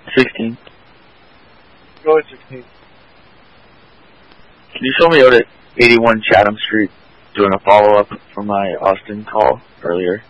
16. Go at 16. Can you show me out at 81 Chatham Street doing a follow-up from my Austin call earlier?